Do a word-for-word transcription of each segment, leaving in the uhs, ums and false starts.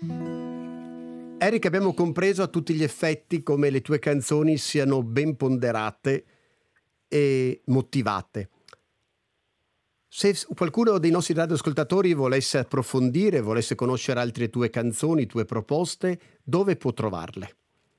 Erika, abbiamo compreso a tutti gli effetti come le tue canzoni siano ben ponderate e motivate. Se qualcuno dei nostri radioascoltatori volesse approfondire, volesse conoscere altre tue canzoni, tue proposte, dove può trovarle?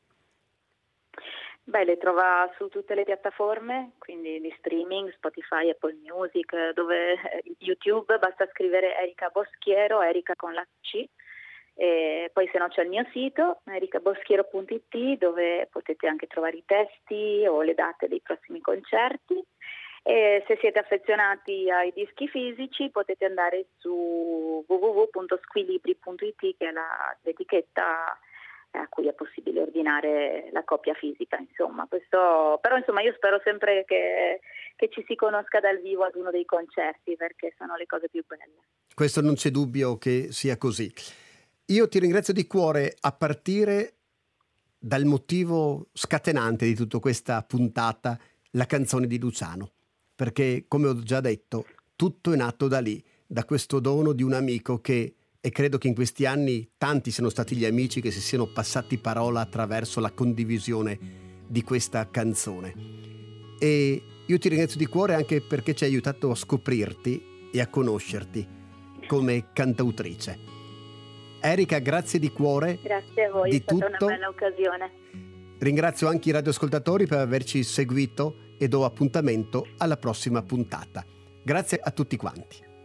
Beh, le trova su tutte le piattaforme, quindi di streaming, Spotify, Apple Music, dove YouTube, basta scrivere Erika Boschiero, Erika con la C, e poi se no c'è il mio sito, ericaboschiero punto it, dove potete anche trovare i testi o le date dei prossimi concerti. E se siete affezionati ai dischi fisici potete andare su w w w punto squilibri punto it, che è la, l'etichetta a cui è possibile ordinare la copia fisica, insomma. Questo, però insomma io spero sempre che, che ci si conosca dal vivo ad uno dei concerti, perché sono le cose più belle. Questo non c'è dubbio che sia così. Io ti ringrazio di cuore, a partire dal motivo scatenante di tutta questa puntata, la canzone di Luciano, perché come ho già detto tutto è nato da lì, da questo dono di un amico che, e credo che in questi anni tanti siano stati gli amici che si siano passati parola attraverso la condivisione di questa canzone. E io ti ringrazio di cuore anche perché ci hai aiutato a scoprirti e a conoscerti come cantautrice. Erika, grazie di cuore. Grazie a voi, di è stata tutto. una bella occasione. Ringrazio anche i radioascoltatori per averci seguito e do appuntamento alla prossima puntata. Grazie a tutti quanti.